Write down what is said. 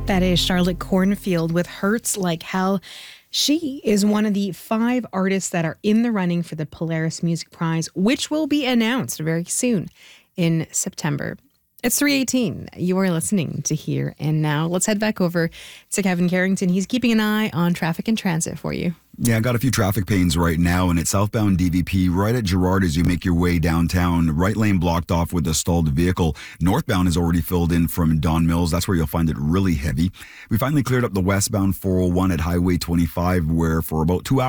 That is Charlotte Cornfield with Hurts Like Hell. She is one of the 5 artists that are in the running for the Polaris Music Prize, which will be announced very soon in September. It's 3:18. You are listening to Here and Now. Let's head back over to Kevin Carrington. He's keeping an eye on traffic and transit for you. Yeah, I got a few traffic pains right now, and it's southbound DVP right at Girard as you make your way downtown. Right lane blocked off with a stalled vehicle. Northbound is already filled in from Don Mills. That's where you'll find it really heavy. We finally cleared up the westbound 401 at Highway 25, where for about 2 hours,